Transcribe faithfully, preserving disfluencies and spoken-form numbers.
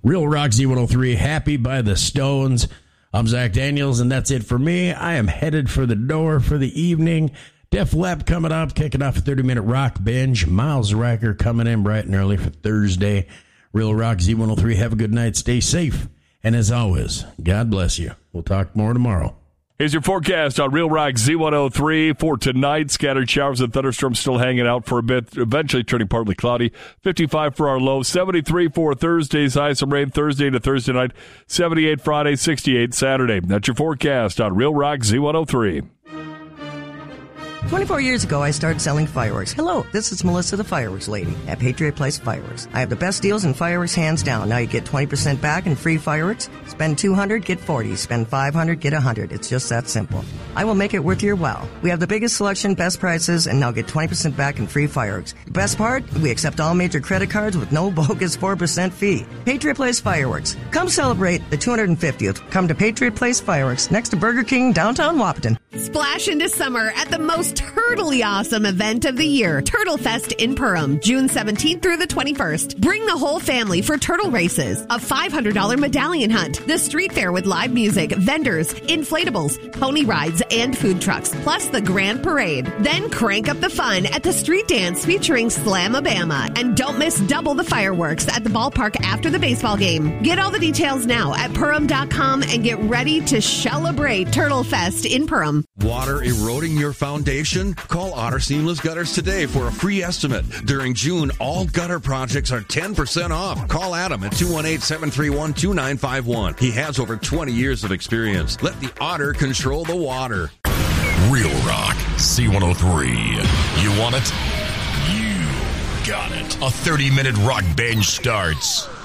Real Rock Z one oh three, Happy by the Stones. I'm Zach Daniels, and that's it for me. I am headed for the door for the evening. Def Leppard coming up, kicking off a thirty-minute rock binge. Miles Riker coming in bright and early for Thursday. Real Rock Z one oh three, have a good night. Stay safe. And as always, God bless you. We'll talk more tomorrow. Here's your forecast on Real Rock Z one oh three for tonight. Scattered showers and thunderstorms still hanging out for a bit, eventually turning partly cloudy. fifty-five for our low, seventy-three for Thursday's high. Some rain Thursday to Thursday night, seventy-eight Friday, sixty-eight Saturday. That's your forecast on Real Rock Z one oh three. twenty-four years ago, I started selling fireworks. Hello, this is Melissa the Fireworks Lady at Patriot Place Fireworks. I have the best deals in fireworks hands down. Now you get twenty percent back in free fireworks. Spend two hundred dollars, get forty dollars. Spend five hundred dollars, get one hundred dollars. It's just that simple. I will make it worth your while. We have the biggest selection, best prices, and now get twenty percent back in free fireworks. The best part? We accept all major credit cards with no bogus four percent fee. Patriot Place Fireworks. Come celebrate the two hundred fiftieth. Come to Patriot Place Fireworks next to Burger King, downtown Wahpeton. Splash into summer at the most turtly awesome event of the year, Turtle Fest in Perham, June seventeenth through the twenty-first. Bring the whole family for turtle races, a five hundred dollars medallion hunt, the street fair with live music, vendors, inflatables, pony rides, and food trucks, plus the grand parade. Then crank up the fun at the street dance featuring Slamabama. And don't miss double the fireworks at the ballpark after the baseball game. Get all the details now at Perham dot com and get ready to celebrate Turtle Fest in Perham. Water eroding your foundation? Call Otter Seamless Gutters today for a free estimate. During June, all gutter projects are ten percent off. Call Adam at two one eight, seven three one, two nine five one. He has over twenty years of experience. Let the Otter control the water. Real Rock Z one oh three. You want it? You got it. A thirty-minute rock binge starts